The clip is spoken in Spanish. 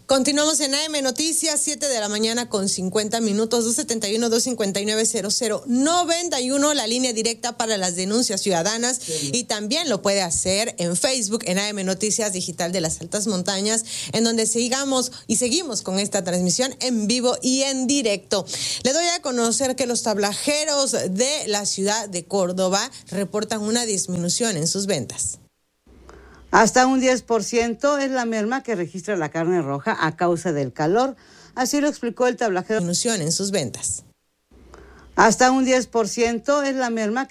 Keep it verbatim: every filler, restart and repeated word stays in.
Continuamos en A M Noticias, siete de la mañana con cincuenta minutos, dos setenta y uno, dos cincuenta y nueve, cero cero noventa y uno, la línea directa para las denuncias ciudadanas, y también lo puede hacer en Facebook, en A M Noticias Digital de las Altas Montañas, en donde sigamos y seguimos con esta transmisión en vivo y en directo. Le doy a conocer que los tablajeros de la ciudad de Córdoba reportan una disminución en sus ventas. Hasta un diez por ciento es la merma que registra la carne roja a causa del calor. Así lo explicó el tablajero. Disminución en sus ventas. Hasta un diez por ciento es la merma